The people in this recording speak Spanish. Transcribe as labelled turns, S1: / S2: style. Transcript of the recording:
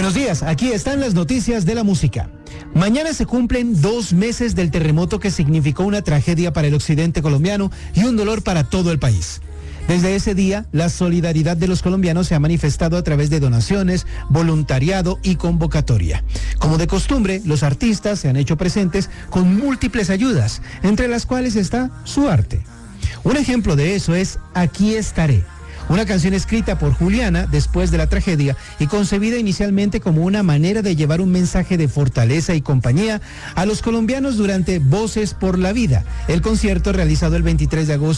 S1: Buenos días, aquí están las noticias de la música. Mañana se cumplen 2 meses del terremoto que significó una tragedia para el occidente colombiano y un dolor para todo el país. Desde ese día, la solidaridad de los colombianos se ha manifestado a través de donaciones, voluntariado y convocatoria. Como de costumbre, los artistas se han hecho presentes con múltiples ayudas, entre las cuales está su arte. Un ejemplo de eso es Aquí estaré, una canción escrita por Juliana después de la tragedia y concebida inicialmente como una manera de llevar un mensaje de fortaleza y compañía a los colombianos durante Voces por la Vida, el concierto realizado el 23 de agosto